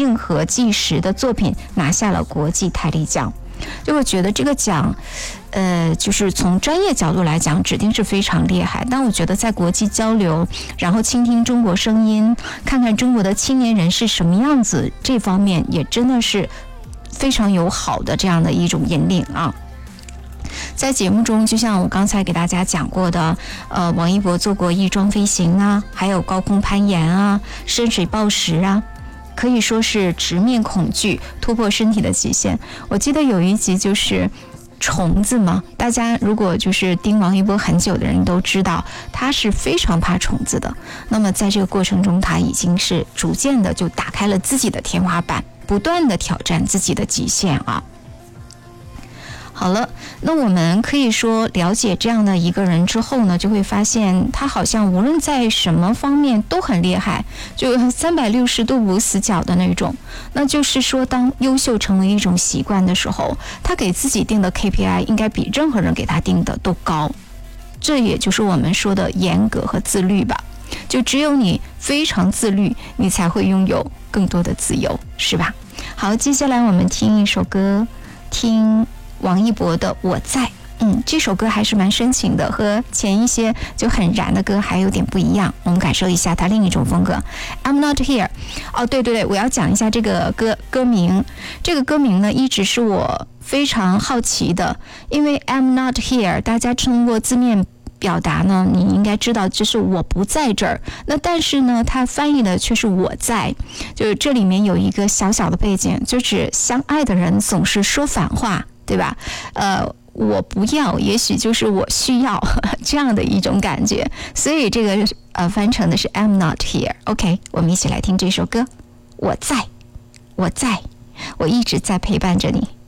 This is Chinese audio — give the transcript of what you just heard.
硬核纪实的作品拿下了国际台历奖。就我觉得这个奖就是从专业角度来讲指定是非常厉害，但我觉得在国际交流，然后倾听中国声音，看看中国的青年人是什么样子，这方面也真的是非常有好的这样的一种引领啊。在节目中，就像我刚才给大家讲过的，王一博做过翼装飞行啊，还有高空攀岩啊，深水抱石啊，可以说是直面恐惧，突破身体的极限。我记得有一集就是虫子嘛，大家如果就是盯王一博很久的人都知道，他是非常怕虫子的。那么在这个过程中，他已经是逐渐的就打开了自己的天花板，不断的挑战自己的极限啊。好了，那我们可以说了解这样的一个人之后呢，就会发现他好像无论在什么方面都很厉害，就360度无死角的那种。那就是说，当优秀成为一种习惯的时候，他给自己定的 KPI 应该比任何人给他定的都高。这也就是我们说的严格和自律吧。就只有你非常自律，你才会拥有更多的自由，是吧？好，接下来我们听一首歌，听王一博的《我在》。这首歌还是蛮深情的，和前一些就很燃的歌还有点不一样。我们感受一下它另一种风格。I'm not here。对，我要讲一下这个歌名。这个歌名呢，一直是我非常好奇的，因为 I'm not here， 大家通过字面表达呢，你应该知道就是我不在这儿。那但是呢，它翻译的却是我在。就是这里面有一个小小的背景，就是相爱的人总是说反话，对吧？我不要，也许就是我需要这样的一种感觉，所以这个翻成的是 I'm not here。OK， 我们一起来听这首歌。我在，我一直在陪伴着你。